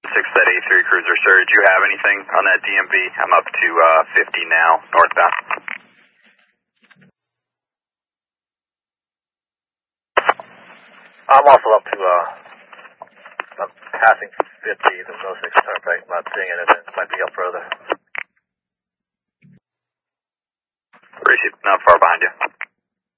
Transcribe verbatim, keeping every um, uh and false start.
six that A three cruiser, sir. Do you have anything on that D M V? I'm up to uh, fifty now, northbound. I'm also up to, uh, I'm passing fifty, the oh six turnpike, not seeing anything, might be up further. Receive, not far behind you.